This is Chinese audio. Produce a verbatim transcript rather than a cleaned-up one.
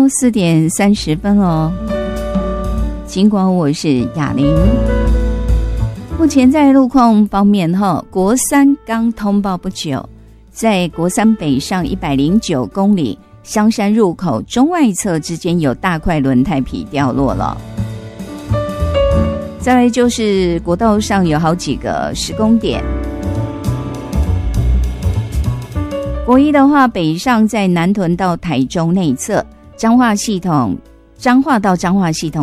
四点三十分哦。尽管我是雅玲。目前在路况方面哈，国三刚通报不久，在国三北上一百零九公里香山入口中外侧之间有大块轮胎皮掉落了。再来就是国道上有好几个施工点。国一的话，北上在南屯到台中内侧，彰化系统彰化到彰化系统